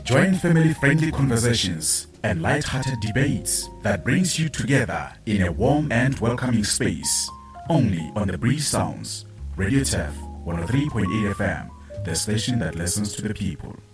Join family-friendly conversations and light-hearted debates that brings you together in a warm and welcoming space. Only on the Breeze Sounds, Radio TEF 103.8 FM, the station that listens to the people.